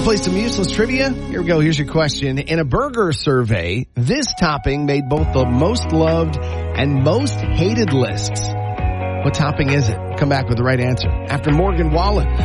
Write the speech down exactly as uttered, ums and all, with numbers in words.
Want to play some useless trivia? Here we go. Here's your question. In a burger survey, this topping made both the most loved and most hated lists. What topping is it? Come back with the right answer after Morgan Wallen.